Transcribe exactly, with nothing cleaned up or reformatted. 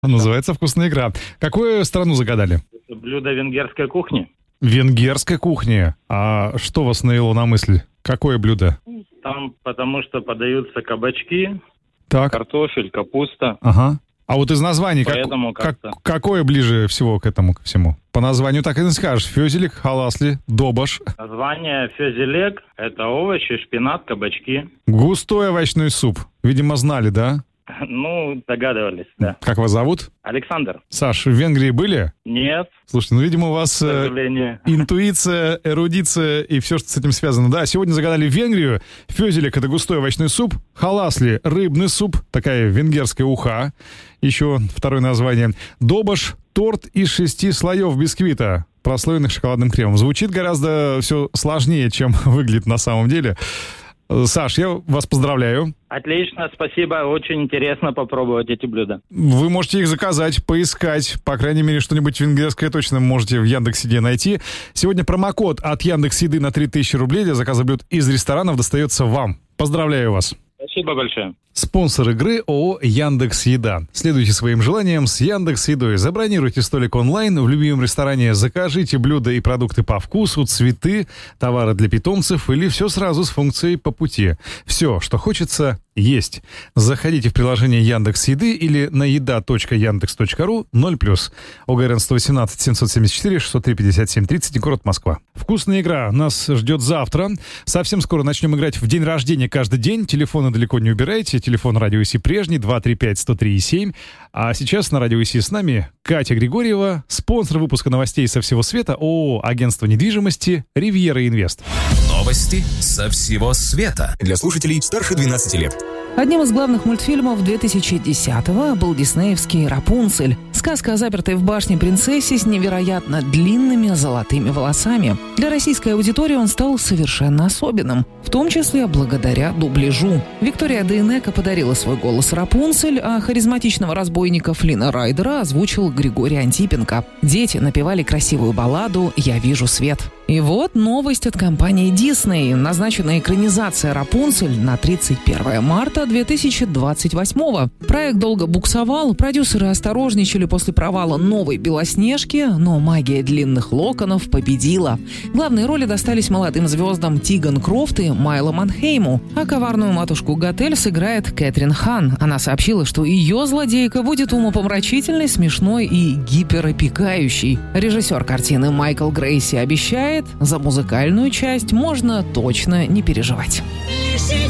Называется «Вкусная игра». Какую страну загадали? Блюдо венгерской кухни. Венгерской кухни. А что вас навело на мысль? Какое блюдо? Там потому что подаются кабачки, Так. картофель, капуста. Ага. А вот из названий, как, Поэтому как- как-то. какое ближе всего к этому, ко всему? По названию так и не скажешь. Фёзелик, халасли, добаш. Название фёзелек – это овощи, шпинат, кабачки. Густой овощной суп. Видимо, знали, да? Ну, догадывались, да. Как вас зовут? Александр? Саш, в Венгрии были? Нет, Слушайте, ну, видимо, у вас к э, сожалению. интуиция, эрудиция и все, что с этим связано. Да, сегодня загадали Венгрию. Фёзелик — это густой овощной суп. Халасли — рыбный суп, такая венгерская уха. Еще второе название. Добаш — торт из шести слоев бисквита, прослоенных шоколадным кремом. Звучит гораздо все сложнее, чем выглядит на самом деле. Саш, я вас поздравляю. Отлично, спасибо. Очень интересно попробовать эти блюда. Вы можете их заказать, поискать. По крайней мере, что-нибудь венгерское точно можете в Яндекс.Еде найти. Сегодня промокод от Яндекс.Еды на три тысячи рублей для заказа блюд из ресторанов достается вам. Поздравляю вас. Спасибо большое. Спонсор игры ООО «Яндекс.Еда». Следуйте своим желаниям с Яндекс.Едой. Забронируйте столик онлайн в любимом ресторане, закажите блюда и продукты по вкусу, цветы, товары для питомцев или все сразу с функцией «По пути». Все, что хочется, есть. Заходите в приложение Яндекс.Еды или на еда точка яндекс точка ру ноль плюс. ОГРН сто восемнадцать семьсот семьдесят четыре шестьсот три пятьдесят семь тридцать, город Москва. Вкусная игра нас ждет завтра. Совсем скоро начнем играть в день рождения каждый день. Телефоны далеко не убирайте. Телефон Радио ИСИ прежний, два три пять сто три семь. А сейчас на Радио ИСИ с нами Катя Григорьева, спонсор выпуска новостей со всего света, ООО «Агентство недвижимости Ривьера Инвест». Новости со всего света. Для слушателей старше двенадцати лет. Одним из главных мультфильмов две тысячи десятого был диснеевский «Рапунцель». Сказка о запертой в башне принцессе с невероятно длинными золотыми волосами. Для российской аудитории он стал совершенно особенным, в том числе благодаря дубляжу. Виктория Дейнеко подарила свой голос Рапунцель, а харизматичного разбойника Флина Райдера озвучил Григорий Антипенко. Дети напевали красивую балладу «Я вижу свет». И вот новость от компании Disney. Назначена экранизация «Рапунцель» на тридцать первое марта две тысячи двадцать восьмого. Проект долго буксовал, продюсеры осторожничали после провала новой «Белоснежки», но магия длинных локонов победила. Главные роли достались молодым звездам Тиган Крофт и Майло Манхейму, а коварную матушку Готель сыграет Кэтрин Хан. Она сообщила, что ее злодейка будет умопомрачительной, смешной и гиперопекающей. Режиссер картины Майкл Грейси обещает, за музыкальную часть можно точно не переживать.